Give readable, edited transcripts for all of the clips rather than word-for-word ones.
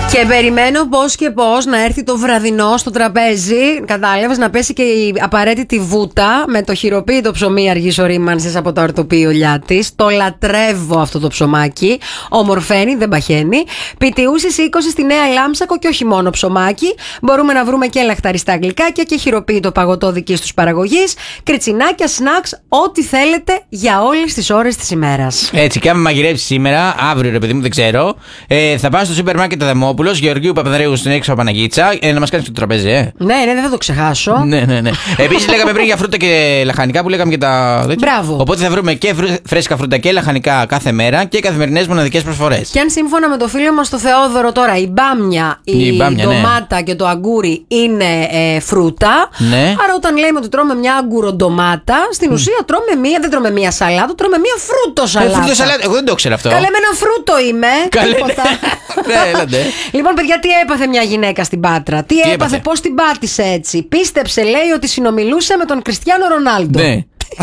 Και περιμένω πώς και πώς να έρθει το βραδινό στο τραπέζι. Κατάλαβες, να πέσει και η απαραίτητη βούτα με το χειροποίητο ψωμί αργής ορίμανσης από το αρτοπείο Λιάτης. Το λατρεύω αυτό το ψωμάκι. Ομορφαίνει, δεν παχαίνει. Πιτιούσης 20 στη Νέα Λάμψακο και όχι μόνο ψωμάκι. Μπορούμε να βρούμε και λαχταριστά γλυκάκια και χειροποίητο παγωτό δικής τους παραγωγής. Κριτσινάκια, σνακς, ό,τι θέλετε για όλες τις ώρες της ημέρας. Έτσι, και άμα μαγειρέψει σήμερα, αύριο ρε παιδί μου, δεν ξέρω, θα πάω στο σούπερ μάρκετ Αδαμόπουλος, Γεωργίου Παπαδρέου στην έξω Παναγίτσα, να μας κάνεις το τραπέζι, Ναι, δεν θα το ξεχάσω. Ναι. Επίσης, λέγαμε πριν για φρούτα και λαχανικά που λέγαμε και τα. Μπράβο. Οπότε θα βρούμε και φρέσκα φρούτα και λαχανικά κάθε μέρα και καθημερινές μοναδικές προσφορές. Και αν σύμφωνα με το φίλο μας το Θεόδωρο τώρα η μπάμια, η ντομάτα, ναι, και το αγκούρι είναι φρούτα. Ναι. Άρα όταν λέμε ότι τρώμε μια αγκουροντομάτα, στην ουσία δεν τρώμε μια σαλάτα, τρώμε μια φρούτο σαλάτα. Φρούτο σαλάτα, εγώ δεν το ξέρω αυτό. Καλέ, με ένα φρούτο είμαι. Τίποτα. Ναι. Λοιπόν, παιδιά, τι έπαθε μια γυναίκα στην Πάτρα? Τι έπαθε, πώς την πάτησε έτσι? Πίστεψε, λέει, ότι συνομιλούσε με τον Κριστιάνο Ρονάλντο. Ναι.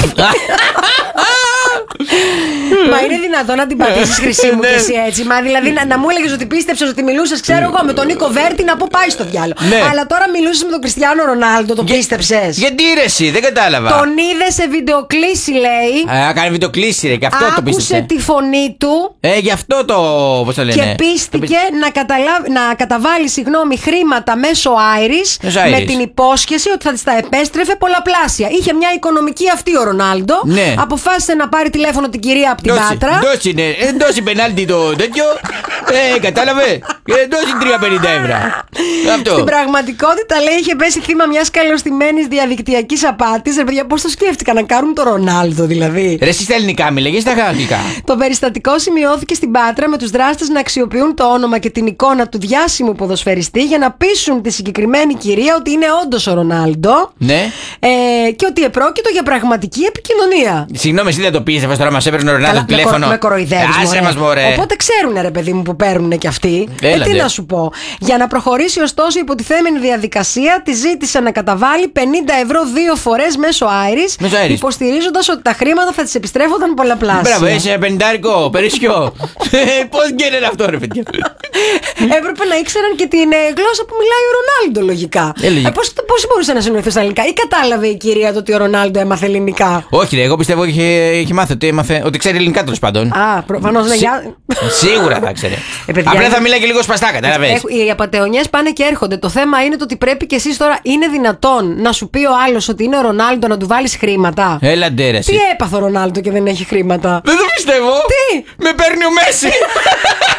Μα είναι δυνατόν να την πατήσεις, χρυσή μου, και εσύ έτσι? Μα δηλαδή να μου έλεγες ότι πίστεψες ότι μιλούσες, ξέρω εγώ, με τον Νίκο Βέρτη, να πω πάει στο διάλογο. Αλλά τώρα μιλούσες με τον Κριστιάνο Ρονάλντο, το πίστεψες? Γιατί ρε εσύ, δεν κατάλαβα. Τον είδε σε βιντεοκλήση, λέει. Κάνει βιντεοκλήση, ρε, και αυτό το πίστεψε. Άκουσε τη φωνή του. Γι' αυτό το. Πώς το λένε. Και πίστηκε να καταβάλει, χρήματα μέσω Άιρις, με την υπόσχεση ότι θα της τα επέστρεφε πολλαπλάσια. Είχε μια οικονομική αυτή ο Ρονάλντο. Ναι. Αποφάσισε να πάρει τηλέφωνο την κυρία από την Πάτρα. Δώσει πενάλτι το τέτοιο. Κατάλαβε. Δώσει 350 ευρώ. Αυτό. Στην πραγματικότητα, λέει, είχε πέσει θύμα μιας καλωστημένης διαδικτυακής απάτης. Ρε παιδιά, πώς το σκέφτηκαν να κάνουν το Ρονάλντο, δηλαδή? Ρε, εσύ στα ελληνικά μιλεγες, στα γαλλικά. Το περιστατικό σημειώθηκε στην Πάτρα με τους δράστες να αξιοποιούν το όνομα και την εικόνα του διάσημου ποδοσφαιριστή για να πείσουν τη συγκεκριμένη κυρία ότι είναι όντως ο Ρονάλντο. Ναι. Και ότι επρόκειτο για πραγματική επικοινωνία. Συγγνώμη, εσύ δεν το πίστευες τώρα, μας έπαιρνε ο Ρονάλντο τηλέφωνο. Με κοροϊδεύεις, άσε μας, μωρέ. Οπότε ξέρουνε, ρε παιδί μου, που παίρνουν κι αυτοί. Τι να σου πω. Για να προχωρήσει ωστόσο η υποτιθέμενη διαδικασία, τη ζήτησε να καταβάλει 50 ευρώ 2 φορές μέσω Άιρις, υποστηρίζοντας ότι τα χρήματα θα της επιστρέφονταν πολλαπλάσια. Μπράβο, είσαι ένα πενιντάρικο, περισσιό. Πώς γίνεται αυτό, ρε παιδιά? Έπρεπε να ήξεραν και την γλώσσα που μιλάει ο Ρονάλντο, λογικά. Πώς μπορούσε να συνοηθεί στα ελληνικά? Ή κατάλαβε η κυρία το ότι ο Ρονάλντο έμαθε ελληνικά? Όχι, ρε, εγώ πιστεύω ότι είχε μάθει, ότι ξέρει ελληνικά, τέλος πάντων. Προφανώς, ναι. Σίγουρα θα ξέρει. Απλά θα μιλάει και λίγο σπαστά, κατάλαβες. Οι απατεωνιές πάνε και έρχονται. Το θέμα είναι το ότι πρέπει και εσείς τώρα, είναι δυνατόν να σου πει ο άλλος ότι είναι ο Ρονάλντο, να του βάλεις χρήματα? Έλαντε, ρε. Τι έπαθε ο Ρονάλντο και δεν έχει χρήματα? Δεν το πιστεύω. Τι? Με παίρνει ο Μέση.